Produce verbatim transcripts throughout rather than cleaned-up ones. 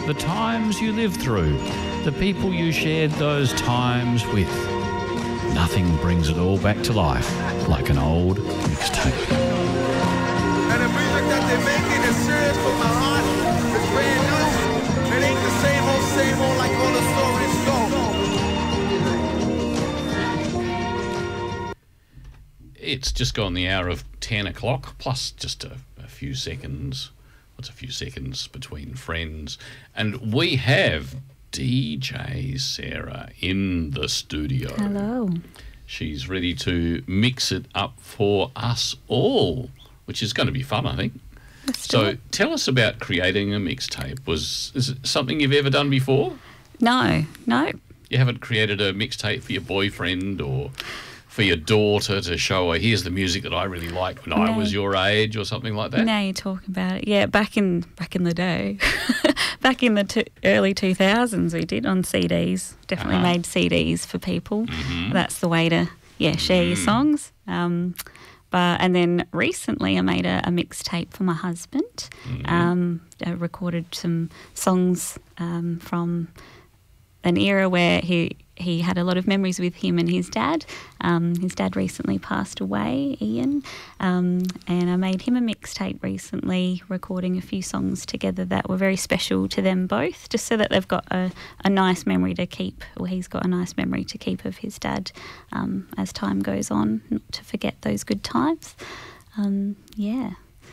the times you lived through, the people you shared those times with. Nothing brings it all back to life like an old mixtape. And the music that they're making is serious from my heart. It's brand new. It ain't the same old, same old like all the stories go. It's just gone the hour of ten o'clock, plus just a, a few seconds. What's a few seconds between friends? And we have D J Sarah in the studio. Hello. She's ready to mix it up for us all, which is going to be fun, I think. Let's do So it. tell us about creating a mixtape. Was is it something you've ever done before? No, no. You haven't created a mixtape for your boyfriend or for your daughter to show her, here's the music that I really liked when I No. was your age or something like that? Now you're talking about it. Yeah, back in back in the day, back in the two, early two thousands, we did on C Ds. Definitely Uh-huh. made C Ds for people. Mhm. That's the way to yeah share your Mm. songs. Um, but and then recently I made a, a mixtape for my husband. Mhm. Um, I recorded some songs um, from an era where he he had a lot of memories with him and his dad. Um, his dad recently passed away, Ian, um, and I made him a mixtape recently, recording a few songs together that were very special to them both, just so that they've got a, a nice memory to keep, or he's got a nice memory to keep of his dad um, as time goes on, not to forget those good times. Um, yeah.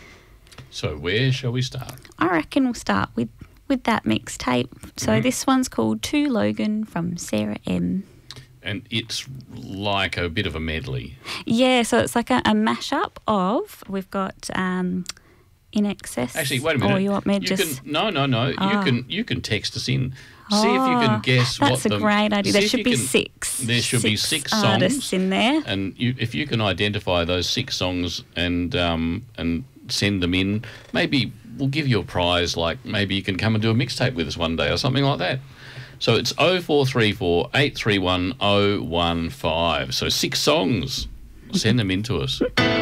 So where shall we start? I reckon we'll start with, with that mixtape. So Mhm. this one's called To Logan from Sarah M. And it's like a bit of a medley. Yeah, so it's like a, a mashup of, we've got um, In Excess. Actually, wait a minute. Or you want me to You just... can, no, no, no. You Oh. can you can text us in. See if you can Oh, guess what that's a the... great idea. see There if should you be can- six. There should be six songs. artists in there. And you, if you can identify those six songs and um, and send them in, maybe we'll give you a prize, like maybe you can come and do a mixtape with us one day or something like that. So it's oh four three four, eight three one, oh one five. So six songs. Send them in to us.